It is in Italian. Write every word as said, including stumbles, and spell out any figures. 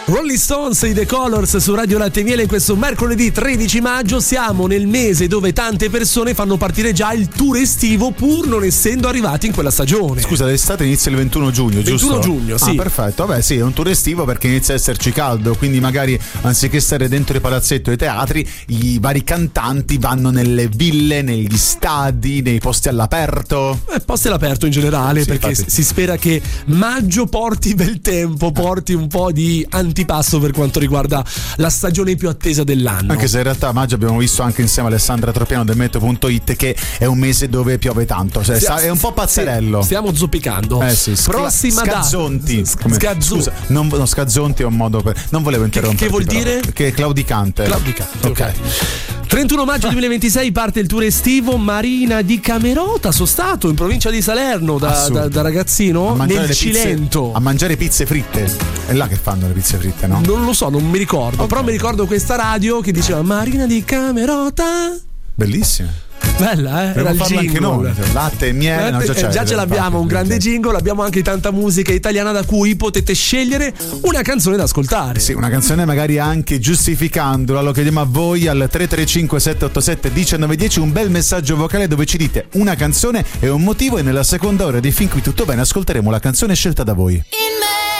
Rolling Stones e The Colors su Radio Latte e Miele in questo mercoledì tredici maggio. Siamo nel mese dove tante persone fanno partire già il tour estivo pur non essendo arrivati in quella stagione. Scusa, l'estate inizia il ventuno giugno, giusto? ventuno giugno, sì. Ah, perfetto. Vabbè, sì, è un tour estivo perché inizia a esserci caldo, quindi magari anziché stare dentro i palazzetti o i teatri, i vari cantanti vanno nelle ville, negli stadi, nei posti all'aperto. Eh, posti all'aperto in generale, sì, perché infatti. si spera che maggio porti bel tempo, porti un po' di antipasto per quanto riguarda la stagione più attesa dell'anno. Anche se in realtà maggio abbiamo visto anche insieme a Alessandra Tropiano del Meteo punto it che è un mese dove piove tanto, cioè Stia- è un po' pazzerello. Stiamo zoppicando. Eh sì, scla- Prossima data. scazzonti. Come- Scazzo- Scusa, non, no, scazzonti è un modo per. Non volevo interrompere. che vuol dire? Che è claudicante. Claudicante, Ok. trentuno maggio duemilaventisei parte il tour estivo Marina di Camerota. Sono stato in provincia di Salerno da, Assurdo. da, da ragazzino A mangiare nel le pizze- Cilento. a mangiare pizze fritte. È là che fanno le pizze fritte, no? Non lo so, non mi ricordo. Ok. Però mi ricordo questa radio che diceva Marina di Camerota. Bellissimo. Bella, eh? Era Dobbiamo il farlo anche jingle. noi. Latte e miele. no, Eh, già, eh, c'è, già ce l'abbiamo, un grande infatti. jingle. Abbiamo anche tanta musica italiana da cui potete scegliere una canzone da ascoltare. Sì, una canzone magari anche giustificandola, lo chiediamo a voi al tre tre cinque sette otto sette uno nove uno zero, un bel messaggio vocale dove ci dite una canzone e un motivo, e nella seconda ora di Fin Qui Tutto Bene ascolteremo la canzone scelta da voi. In me